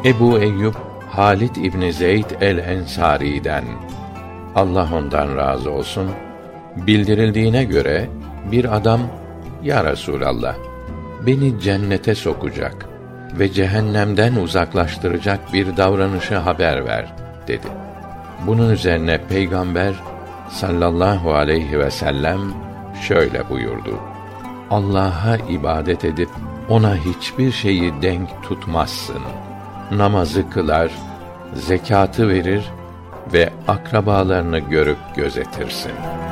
Ebu Eyyub Halid İbni Zeyd el-Ensari'den, Allah ondan razı olsun, bildirildiğine göre bir adam, "Ya Resûlallah, beni cennete sokacak ve cehennemden uzaklaştıracak bir davranışı haber ver," dedi. Bunun üzerine Peygamber sallallahu aleyhi ve sellem şöyle buyurdu: "Allah'a ibadet edip ona hiçbir şeyi denk tutmazsın. Namazı kılar, zekâtı verir ve akrabalarını görüp gözetirsin."